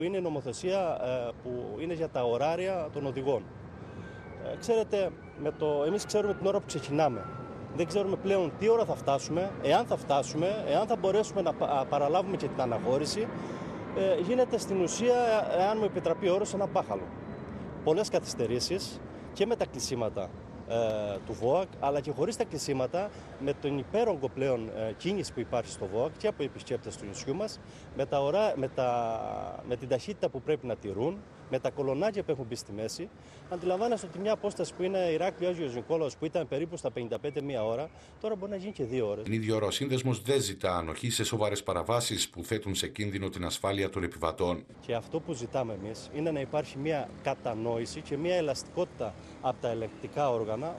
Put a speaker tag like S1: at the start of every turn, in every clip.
S1: Είναι η νομοθεσία που είναι για τα ωράρια των οδηγών. Ξέρετε, εμείς ξέρουμε την ώρα που ξεκινάμε. Δεν ξέρουμε πλέον τι ώρα θα φτάσουμε, εάν θα μπορέσουμε να παραλάβουμε και την αναχώρηση. Γίνεται στην ουσία, εάν μου επιτραπεί ο όρος, ένα μπάχαλο. Πολλές καθυστερήσεις και με τα κλεισίματα του ΒΟΑΚ, αλλά και χωρίς τα κλεισίματα, με τον υπέρογκο πλέον κίνηση που υπάρχει στο ΒΟΑΚ και από επισκέπτες του νησιού μας, με την ταχύτητα που πρέπει να τηρούν, με τα κολονάκια που έχουν μπει στη μέση. Αντιλαμβάνεστε ότι μια απόσταση που είναι Ηράκλειο-Άγιος Νικόλαος, που ήταν περίπου στα 55 μία ώρα, τώρα μπορεί να γίνει και 2 ώρες.
S2: Την ίδια ώρα ο σύνδεσμος δεν ζητά ανοχή σε σοβαρές παραβάσεις που θέτουν σε κίνδυνο την ασφάλεια των επιβατών.
S1: Και αυτό που ζητάμε εμείς είναι να υπάρχει μια κατανόηση και μια ελαστικότητα από τα ελεγκτικά όργανα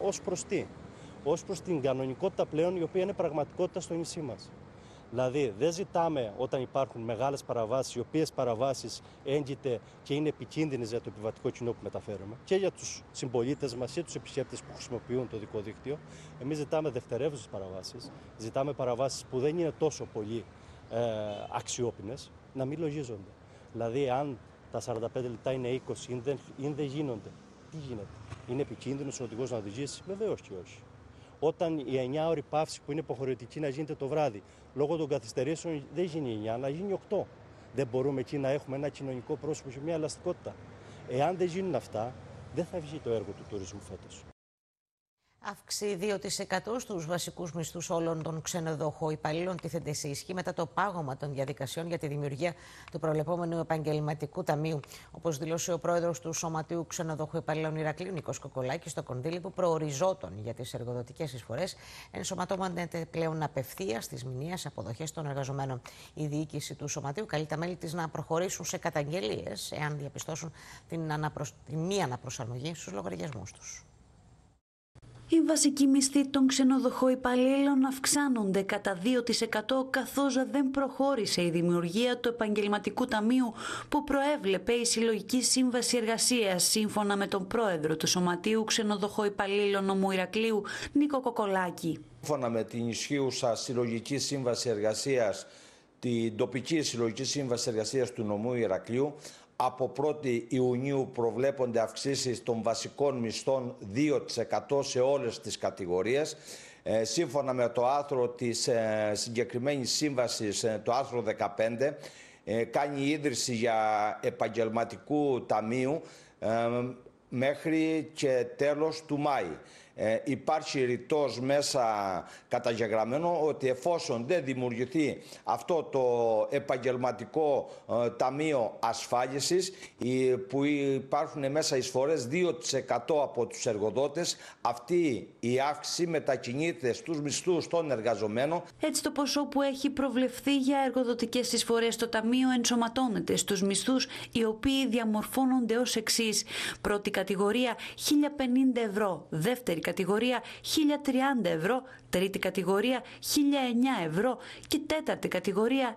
S1: ως προς την κανονικότητα πλέον, η οποία είναι πραγματικότητα στο νησί μας. Δηλαδή, δεν ζητάμε όταν υπάρχουν μεγάλες παραβάσεις, οι οποίες παραβάσεις έγκυται και είναι επικίνδυνες για το επιβατικό κοινό που μεταφέρουμε και για τους συμπολίτες μας και τους επισκέπτες που χρησιμοποιούν το δικό δίκτυο. Εμείς ζητάμε δευτερεύουσες παραβάσεις, ζητάμε παραβάσεις που δεν είναι τόσο πολύ αξιόπινες, να μην λογίζονται. Δηλαδή, αν τα 45 λεπτά είναι 20 ή δεν γίνονται, τι γίνεται? Είναι επικίνδυνος ο οδηγός να οδηγήσει? Βεβαίως και όχι. Όταν η 9ωρη παύση που είναι υποχρεωτική να γίνεται το βράδυ, λόγω των καθυστερήσεων δεν γίνει 9, να γίνει 8. Δεν μπορούμε εκεί να έχουμε ένα κοινωνικό πρόσωπο και μια ελαστικότητα. Εάν δεν γίνουν αυτά, δεν θα βγει το έργο του τουρισμού φέτος.
S3: Αύξηση 2% στους βασικούς μισθούς όλων των ξενοδοχοϊπαλλήλων τίθενται σε ισχύ μετά το πάγωμα των διαδικασιών για τη δημιουργία του προβλεπόμενου επαγγελματικού ταμείου. Όπως δήλωσε ο πρόεδρος του Σωματείου Ξενοδοχοϊπαλλήλων Ηρακλείου, Νίκος Κοκολάκης, το κονδύλι που προοριζόταν για τις εργοδοτικές εισφορές ενσωματώνεται πλέον απευθείας στις μηνιαίες αποδοχές των εργαζομένων. Η διοίκηση του Σωματείου καλεί τα μέλη της να προχωρήσουν σε καταγγελίες εάν διαπιστώσουν την μη αναπροσαρμογή στους λογαριασμούς τους.
S4: Οι βασικοί μισθοί των ξενοδοχοϊπαλλήλων αυξάνονται κατά 2% καθώς δεν προχώρησε η δημιουργία του επαγγελματικού ταμείου που προέβλεπε η Συλλογική Σύμβαση Εργασίας, σύμφωνα με τον πρόεδρο του Σωματείου Ξενοδοχοϊπαλλήλων Νομού Ηρακλείου, Νίκο Κοκολάκη.
S5: Σύμφωνα με την ισχύουσα Συλλογική Σύμβαση Εργασίας, την τοπική Συλλογική Σύμβαση Εργασίας του Νομού Ηρακλείου, από 1η Ιουνίου προβλέπονται αυξήσεις των βασικών μισθών 2% σε όλες τις κατηγορίες. Σύμφωνα με το άρθρο της συγκεκριμένης σύμβασης, το άρθρο 15, κάνει ίδρυση για επαγγελματικού ταμείου μέχρι και τέλος του Μάη. Υπάρχει ρητός μέσα καταγεγραμμένο ότι εφόσον δεν δημιουργηθεί αυτό το επαγγελματικό ταμείο ασφάλισης, που υπάρχουν μέσα εισφορές 2% από τους εργοδότες, αυτή η αύξηση μετακινείται στους μισθούς των εργαζομένων.
S4: Έτσι, το ποσό που έχει προβλεφθεί για εργοδοτικές εισφορές στο ταμείο ενσωματώνεται στους μισθούς, οι οποίοι διαμορφώνονται ως εξής: πρώτη κατηγορία 1.050 ευρώ, δεύτερη κατηγορία 1.030 ευρώ, τρίτη κατηγορία 1.009 ευρώ και τέταρτη κατηγορία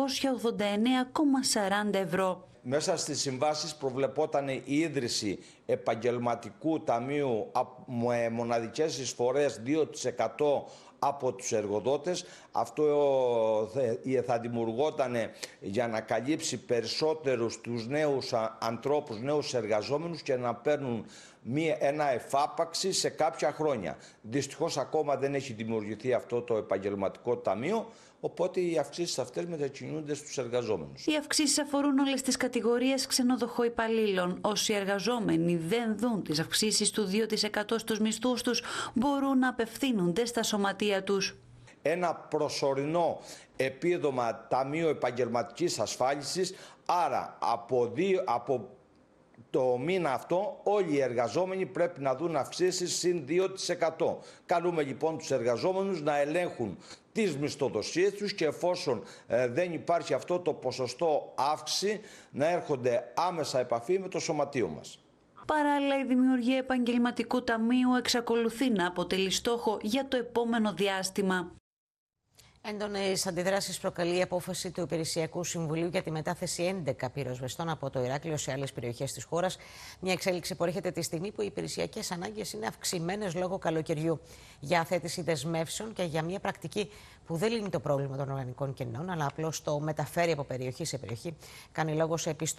S4: 989,40 ευρώ.
S5: Μέσα στις συμβάσεις προβλεπόταν η ίδρυση επαγγελματικού ταμείου με μοναδικές εισφορές 2% από τους εργοδότες. Αυτό θα δημιουργόταν για να καλύψει περισσότερους τους νέους ανθρώπους, νέους εργαζόμενους και να παίρνουν ένα εφάπαξη σε κάποια χρόνια. Δυστυχώς ακόμα δεν έχει δημιουργηθεί αυτό το επαγγελματικό ταμείο, οπότε οι αυξήσεις αυτές μετακινούνται στους εργαζόμενους.
S4: Οι αυξήσεις αφορούν όλες τις κατηγορίες ξενοδοχοϊπαλλήλων. Όσοι εργαζόμενοι δεν δουν τις αυξήσεις του 2% στους μισθούς τους, μπορούν να απευθύνονται στα σωματεία τους.
S5: Ένα προσωρινό επίδομα ταμείο επαγγελματικής ασφάλισης, άρα από το μήνα αυτό όλοι οι εργαζόμενοι πρέπει να δουν αυξήσεις συν 2%. Καλούμε λοιπόν τους εργαζόμενους να ελέγχουν τις μισθοδοσίες τους και εφόσον δεν υπάρχει αυτό το ποσοστό αύξηση, να έρχονται άμεσα επαφή με το σωματείο μας.
S4: Παράλληλα, η δημιουργία επαγγελματικού ταμείου εξακολουθεί να αποτελεί στόχο για το επόμενο διάστημα.
S3: Έντονες αντιδράσεις προκαλεί η απόφαση του Υπηρεσιακού Συμβουλίου για τη μετάθεση 11 πυροσβεστών από το Ηράκλειο σε άλλες περιοχές της χώρας. Μια εξέλιξη που έρχεται τη στιγμή που οι υπηρεσιακές ανάγκες είναι αυξημένες λόγω καλοκαιριού. Για αθέτηση δεσμεύσεων και για μια πρακτική που δεν λύνει το πρόβλημα των οργανικών κενών, αλλά απλώς το μεταφέρει από περιοχή σε περιοχή, κάνει λόγο σε επιστολή